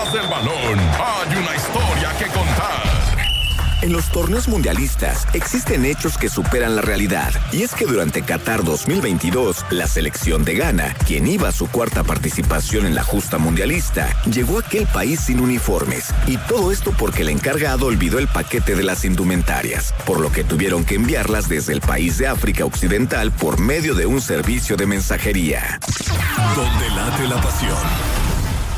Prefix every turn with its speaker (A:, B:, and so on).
A: Detrás del balón hay una historia que contar.
B: En los torneos mundialistas existen hechos que superan la realidad. Y es que durante Qatar 2022, la selección de Ghana, quien iba a su cuarta participación en la justa mundialista, llegó a aquel país sin uniformes. Y todo esto porque el encargado olvidó el paquete de las indumentarias, por lo que tuvieron que enviarlas desde el país de África Occidental por medio de un servicio de mensajería.
C: Donde late la pasión.